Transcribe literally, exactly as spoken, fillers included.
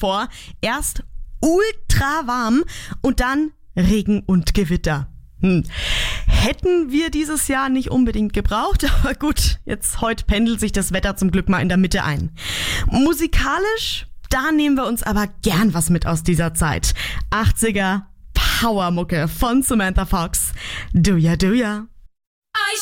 vor. Erst ultra warm und dann Regen und Gewitter. Hm. Hätten wir dieses Jahr nicht unbedingt gebraucht, aber gut, jetzt heute pendelt sich das Wetter zum Glück mal in der Mitte ein. Musikalisch, da nehmen wir uns aber gern was mit aus dieser Zeit. achtziger Powermucke von Samantha Fox. Do ya, do ya.